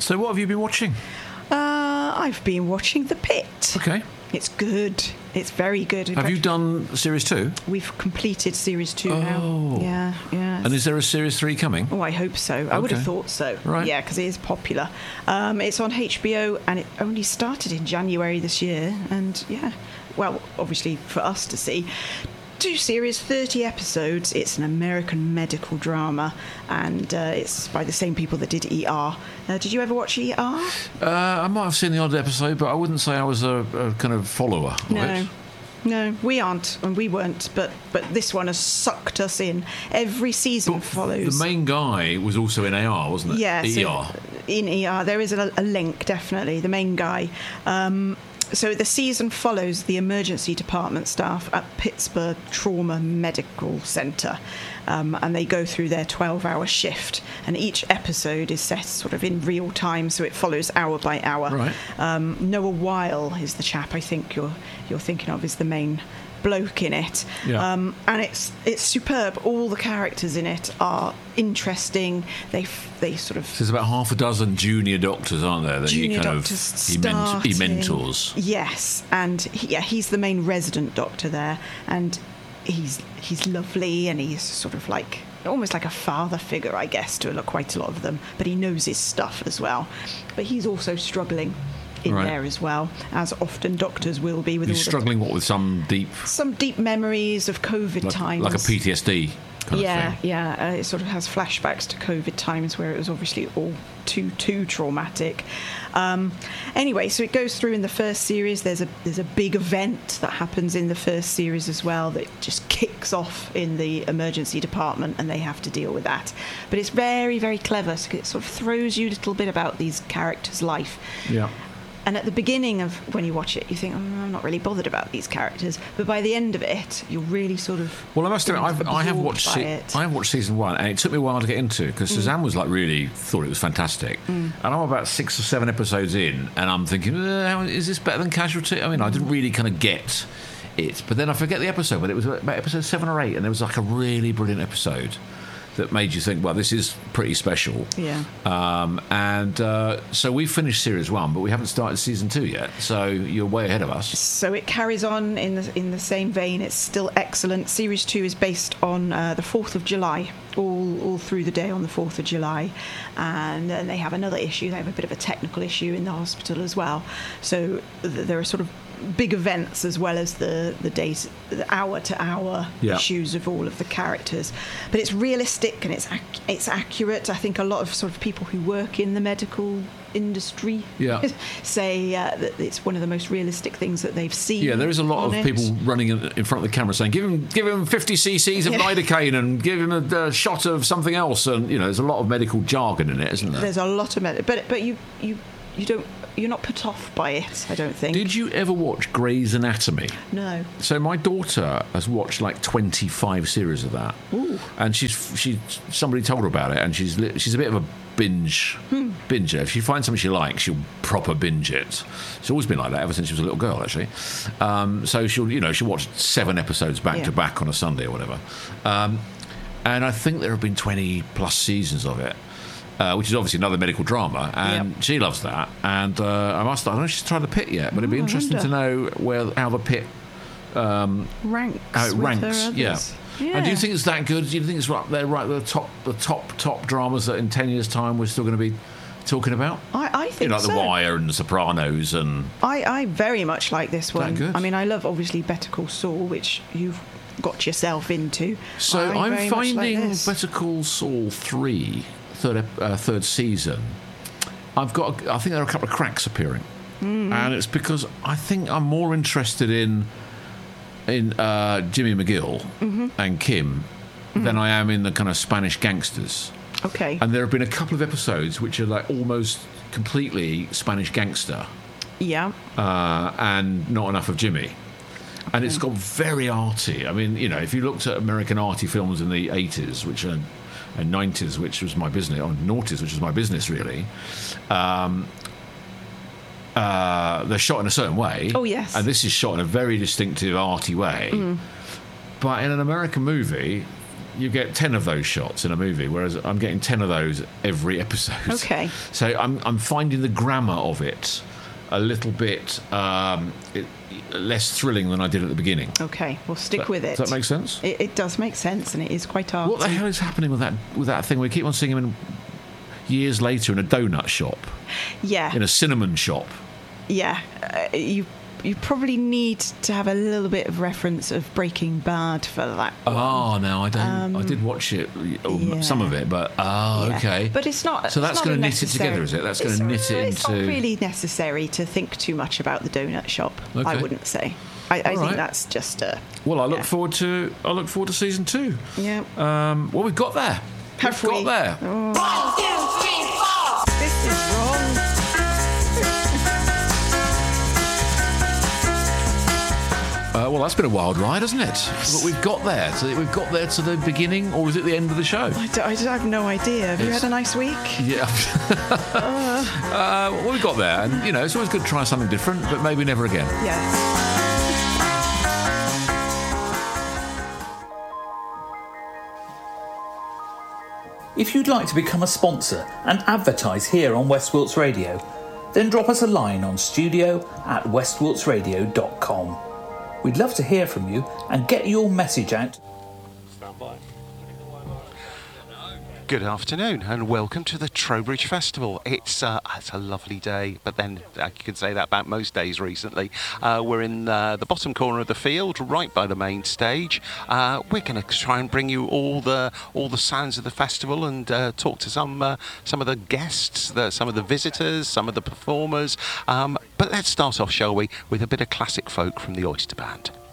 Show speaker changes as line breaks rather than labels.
So what have you been watching?
I've been watching The Pit.
Okay.
It's good. It's very good.
Have you done Series 2?
We've completed Series 2 now. Yeah.
And is there a Series 3 coming?
Oh, I hope so. I would have thought so.
Right.
Yeah, because it is popular. It's on HBO, and it only started in January this year. And, yeah, well, obviously for us to see. 2 series, 30 episodes. It's an American medical drama, and it's by the same people that did ER. Did you ever watch ER?
I might have seen the odd episode, but I wouldn't say I was a kind of follower of it.
No, we aren't, and we weren't, but this one has sucked us in. Every season follows.
The main guy was also in AR, wasn't it?
Yeah.
ER.
So in ER, there is a link, definitely. The main guy. So the season follows the emergency department staff at Pittsburgh Trauma Medical Center, and they go through their 12-hour shift, and each episode is set sort of in real time, so it follows hour by hour.
Right.
Noah Weil is the chap I think you're thinking of, is the main bloke in it.
Yeah.
And it's superb. All the characters in it are interesting. They sort of...
There's about half a dozen junior doctors, aren't there, that
he
mentors.
Yes, and he's the main resident doctor there, and he's lovely, and he's sort of like almost like a father figure, I guess, to quite a lot of them, but he knows his stuff as well. But he's also struggling in there as well, as often doctors will be. With
He's struggling with some deep
memories of COVID times,
like a PTSD kind of thing.
Yeah. It sort of has flashbacks to COVID times where it was obviously all too traumatic. Anyway, so it goes through in the first series. There's a big event that happens in the first series as well that just kicks off in the emergency department, and they have to deal with that. But it's very, very clever. So it sort of throws you a little bit about these characters' life.
Yeah.
And at the beginning of when you watch it, you think, I'm not really bothered about these characters. But by the end of it, you're really sort of...
Well, I must admit, I have watched season 1, and it took me a while to get into, because Suzanne was really thought it was fantastic. And I'm about 6 or 7 episodes in, and I'm thinking, is this better than Casualty? I mean, I didn't really kind of get it. But then I forget the episode, but it was about episode 7 or 8, and there was like a really brilliant episode that made you think, well, this is pretty special.
Yeah.
So we finished series 1, but we haven't started season 2 yet. So you're way ahead of us.
So it carries on in the same vein. It's still excellent. Series 2 is based on the 4th of July, all through the day on the 4th of July. And then they have another issue. They have a bit of a technical issue in the hospital as well. So there are sort of big events as well as the days, the hour-to-hour issues of all of the characters. But it's realistic and it's accurate. I think a lot of sort of people who work in the medical industry say that it's one of the most realistic things that they've seen.
Yeah, there is a lot of people running in front of the camera saying, give him 50 cc's of lidocaine and give him a shot of something else. And, there's a lot of medical jargon in it, isn't there?
There's a lot of but you're not put off by it, I don't think.
Did you ever watch Grey's Anatomy?
No.
So my daughter has watched like 25 series of that.
Ooh.
And somebody told her about it, and she's a bit of a binger. If she finds something she likes, she'll proper binge it. She's always been like that ever since she was a little girl, actually. So she'll watch 7 episodes back to back on a Sunday or whatever. And I think there have been 20 plus seasons of it. Which is obviously another medical drama, and she loves that. And I don't know if she's tried The Pit yet, but it'd be interesting to know how The Pit
ranks.
How it ranks,
Yeah.
And do you think it's that good? Do you think it's right there, right at the top dramas that in 10 years' time we're still going to be talking about?
I think
like The Wire and The Sopranos, and
I very much like this one.
Good?
I mean, I love obviously Better Call Saul, which you've got yourself into.
So I'm finding Better Call Saul 3. Third season, I think there are a couple of cracks appearing, and it's because I think I'm more interested in Jimmy McGill and Kim than I am in the kind of Spanish gangsters.
Okay.
And there have been a couple of episodes which are like almost completely Spanish gangster.
Yeah.
And not enough of Jimmy. And it's got very arty. I mean, if you looked at American arty films in the 80s, and 90s, which was my business, or noughties, which was my business, really. They're shot in a certain way.
Oh, yes.
And this is shot in a very distinctive, arty way. But in an American movie, you get 10 of those shots in a movie, whereas I'm getting 10 of those every episode.
Okay.
So I'm finding the grammar of it a little bit less thrilling than I did at the beginning.
Okay, well, stick with it.
Does that make sense?
It does make sense, and it is quite arty.
What the hell is happening with that thing? We keep on seeing him in years later in a donut shop.
Yeah.
In a cinnamon shop.
Yeah. You probably need to have a little bit of reference of Breaking Bad for that.
Oh, no, I don't. I did watch it, some of it, but okay.
But it's not.
So that's going to knit it together, is it? That's going to knit it into.
It's not really necessary to think too much about the donut shop.
Okay.
I wouldn't say. I think that's just a.
Well, I look forward to season 2.
Yeah.
What we've got there.
Have we?
Got there.
Oh. 1, 2, 3, 4. This is wrong.
Well, that's been a wild ride, hasn't it? What we've got there. So we've got there to the beginning, or was it the end of the show?
I have no idea. Have you had a nice week?
Yeah. What we've got there, and it's always good to try something different, but maybe never again.
Yes.
If you'd like to become a sponsor and advertise here on West Wilts Radio, then drop us a line on studio@westwiltsradio.com. We'd love to hear from you and get your message out.
Stand by. Good afternoon and welcome to the Trowbridge Festival. It's a lovely day, but then you can say that about most days recently. We're in the bottom corner of the field, right by the main stage. We're going to try and bring you all the sounds of the festival and talk to some of the guests, some of the visitors, some of the performers. But let's start off, shall we, with a bit of classic folk from the Oyster Band.